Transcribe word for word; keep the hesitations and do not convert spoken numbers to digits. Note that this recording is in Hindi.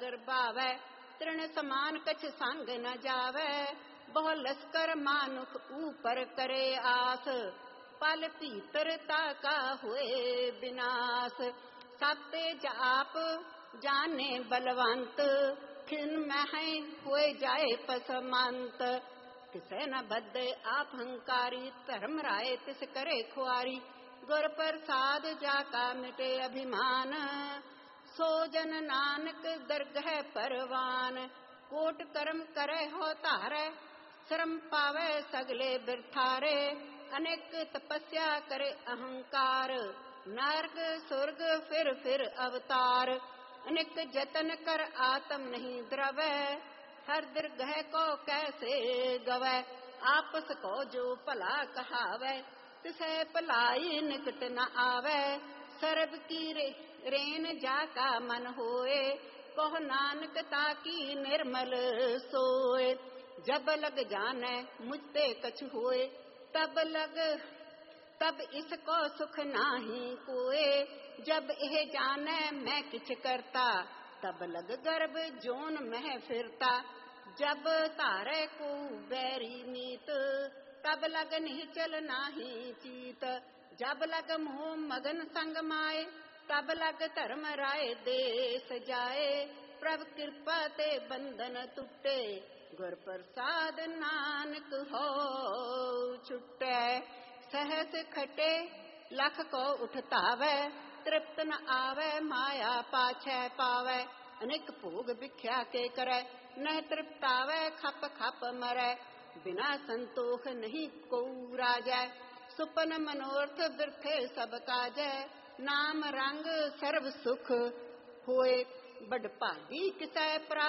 सागर बावै, तृण समान कछ संग न जावै। बहु लश्कर मानुख ऊपर करे आस, पल भीतरता का हुए विनाश। सब तेज आप जाने बलवंत, खिन मह हुए जाए पसमंत। किसे न बद्धे आप हंकारी, धर्म राय तिस करे खुआरी। गुर प्रसाद जाका मिटे अभिमान, सो जन नानक दरगह परवान। कोट कर्म करे हो तारे, श्रम पावे सगले बिरथारे। अनेक तपस्या करे अहंकार, नरक स्वर्ग फिर फिर अवतार। अनेक जतन कर आत्म नहीं द्रवै, हर दरगह को कैसे गवै। आपस को जो भला कहावै, तिसे भलाई निकट न आवे। सर्ब की रे, रेन जाका मन होए, कहो नानक ताकी निर्मल सोए। जब लग जाने मुझते कछ होए, तब लग तब इसको सुख नाही कोए। जब यह जाने मैं किछ करता, तब लग गर्भ जोन में फिरता। जब तारे को बैरी मीत, तब लग निश्चल नाही चीत। जब लग मोह मगन संग माए, तब लग धर्म राय देश जाए। प्रभु कृपा ते बंधन टूटे, गुर प्रसाद नानक हो छुटे। सहस खटे लख को उठतावे, तृप्त न आवे माया पाछे पावे। अनेक भोग भिख्या के करे, न तृप्तावे खप खप मरे। बिना संतोष नहीं को राजै, सुपन मनोरथ बिरथे सब काजै। नाम रंग सर्व सुख होए, बड़ भागी किसै प्रा